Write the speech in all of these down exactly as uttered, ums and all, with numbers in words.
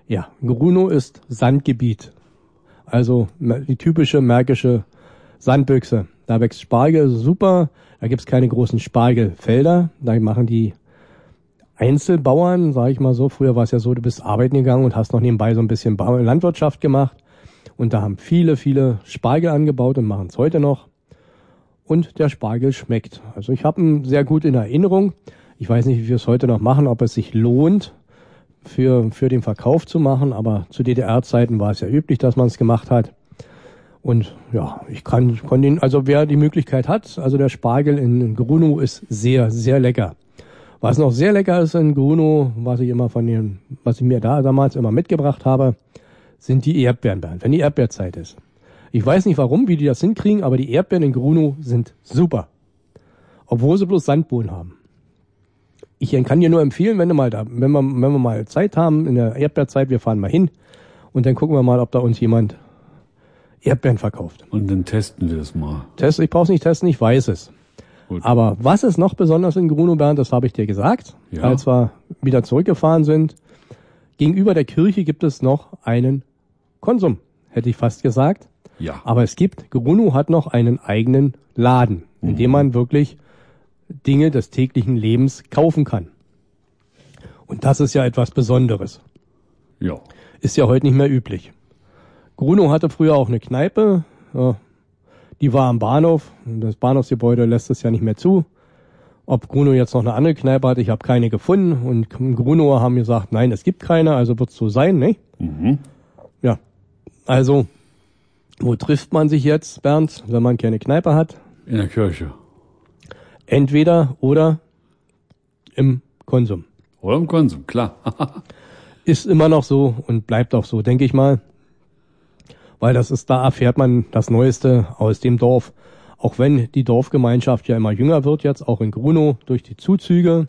Ja, Grunow ist Sandgebiet. Also die typische märkische Sandbüchse. Da wächst Spargel super. Da gibt's keine großen Spargelfelder. Da machen die Einzelbauern, sage ich mal so. Früher war es ja so, du bist arbeiten gegangen und hast noch nebenbei so ein bisschen Landwirtschaft gemacht. Und da haben viele, viele Spargel angebaut und machen es heute noch. Und der Spargel schmeckt. Also ich habe ihn sehr gut in Erinnerung. Ich weiß nicht, wie wir es heute noch machen, ob es sich lohnt, für für den Verkauf zu machen. Aber zu D D R-Zeiten war es ja üblich, dass man es gemacht hat. Und ja, ich kann, kann den, also wer die Möglichkeit hat, also der Spargel in Grunow ist sehr, sehr lecker. Was noch sehr lecker ist in Grunow, was ich immer von den, was ich mir da damals immer mitgebracht habe, sind die Erdbeeren, wenn die Erdbeerzeit ist. Ich weiß nicht warum, wie die das hinkriegen, aber die Erdbeeren in Grunow sind super. Obwohl sie bloß Sandboden haben. Ich kann dir nur empfehlen, wenn du mal da, wenn wir, wenn wir mal Zeit haben, in der Erdbeerzeit, wir fahren mal hin und dann gucken wir mal, ob da uns jemand Erdbeeren verkauft. Und dann testen wir das mal. Test, ich brauche es nicht testen, ich weiß es. Gut. Aber was ist noch besonders in Grunow, Bernd, das habe ich dir gesagt, ja. Als wir wieder zurückgefahren sind. Gegenüber der Kirche gibt es noch einen Konsum, hätte ich fast gesagt. Ja. Aber es gibt, Grunow hat noch einen eigenen Laden, in mhm. dem man wirklich Dinge des täglichen Lebens kaufen kann. Und das ist ja etwas Besonderes. Ja. Ist ja heute nicht mehr üblich. Grunow hatte früher auch eine Kneipe, ja, die war am Bahnhof. Das Bahnhofsgebäude lässt es ja nicht mehr zu. Ob Grunow jetzt noch eine andere Kneipe hat, ich habe keine gefunden. Und Grunower haben gesagt, nein, es gibt keine, also wird es so sein, ne? Mhm. Ja, also, wo trifft man sich jetzt, Bernd, wenn man keine Kneipe hat? In der Kirche. Entweder oder im Konsum. Oder im Konsum, klar. Ist immer noch so und bleibt auch so, denke ich mal. Weil das ist, da erfährt man das Neueste aus dem Dorf. Auch wenn die Dorfgemeinschaft ja immer jünger wird jetzt, auch in Grunow durch die Zuzüge.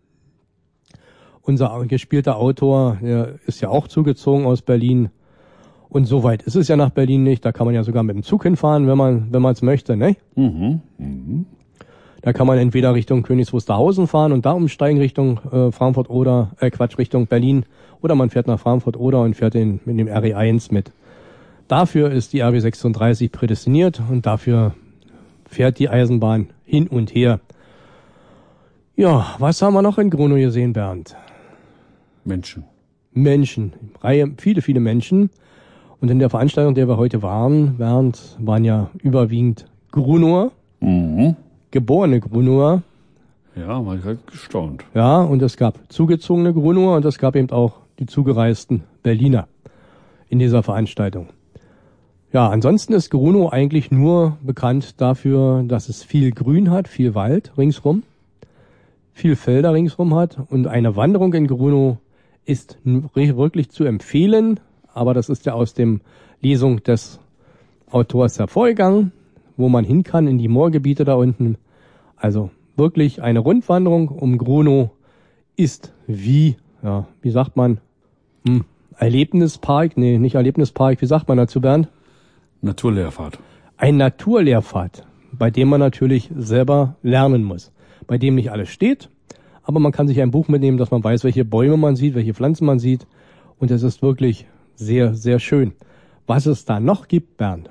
Unser gespielter Autor, der ist ja auch zugezogen aus Berlin. Und so weit ist es ja nach Berlin nicht. Da kann man ja sogar mit dem Zug hinfahren, wenn man wenn man es möchte, ne? Mhm. Mhm. Da kann man entweder Richtung Königs Wusterhausen fahren und da umsteigen Richtung äh, Frankfurt oder, äh Quatsch, Richtung Berlin. Oder man fährt nach Frankfurt oder und fährt in, mit dem R E eins mit. Dafür ist die R B sechsunddreißig prädestiniert und dafür fährt die Eisenbahn hin und her. Ja, was haben wir noch in Grunow gesehen, Bernd? Menschen. Menschen. Reihe, viele, viele Menschen. Und in der Veranstaltung, in der wir heute waren, Bernd, waren ja überwiegend Grunower. Mhm. Geborene Grunower. Ja, man hat gestaunt. Ja, und es gab zugezogene Grunower und es gab eben auch die zugereisten Berliner in dieser Veranstaltung. Ja, ansonsten ist Grunow eigentlich nur bekannt dafür, dass es viel Grün hat, viel Wald ringsrum, viel Felder ringsrum hat und eine Wanderung in Grunow ist wirklich zu empfehlen, aber das ist ja aus dem Lesung des Autors hervorgegangen, wo man hin kann in die Moorgebiete da unten. Also wirklich eine Rundwanderung um Grunow ist wie, ja, wie sagt man, hm, Erlebnispark, nee, nicht Erlebnispark, wie sagt man dazu, Bernd? Naturlehrfahrt. Ein Naturlehrfahrt, bei dem man natürlich selber lernen muss, bei dem nicht alles steht, aber man kann sich ein Buch mitnehmen, dass man weiß, welche Bäume man sieht, welche Pflanzen man sieht und es ist wirklich sehr, sehr schön. Was es da noch gibt, Bernd,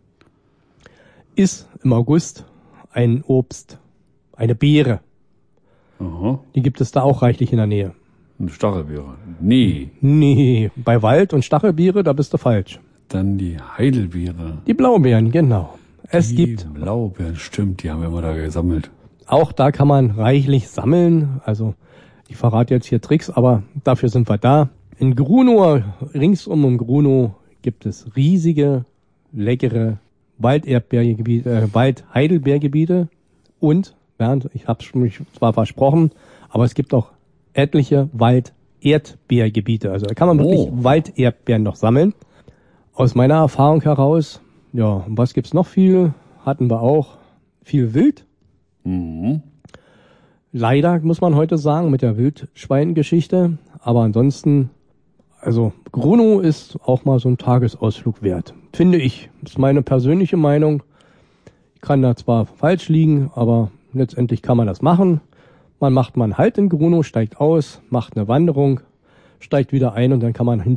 ist im August ein Obst, eine Beere. Aha. Die gibt es da auch reichlich in der Nähe. Eine Stachelbeere? Nee. Nee, bei Wald und Stachelbeere, da bist du falsch. Dann die Heidelbeere. Die Blaubeeren, genau. Es die gibt Blaubeeren, stimmt, die haben wir immer da gesammelt. Auch da kann man reichlich sammeln. Also ich verrate jetzt hier Tricks, aber dafür sind wir da. In Grunow, ringsum um Grunow, gibt es riesige, leckere Walderdbeergebiete, äh, Waldheidelbeergebiete und, Bernd, ich habe es mich zwar versprochen, aber es gibt auch etliche Walderdbeergebiete. Also da kann man wirklich oh. Walderdbeeren noch sammeln. Aus meiner Erfahrung heraus, ja, was gibt's noch viel? Hatten wir auch viel Wild. Mhm. Leider muss man heute sagen, mit der Wildschweingeschichte. Aber ansonsten, also Grunow ist auch mal so ein Tagesausflug wert. Finde ich. Das ist meine persönliche Meinung. Ich kann da zwar falsch liegen, aber letztendlich kann man das machen. Man macht mal einen Halt in Grunow, steigt aus, macht eine Wanderung, steigt wieder ein und dann kann man hin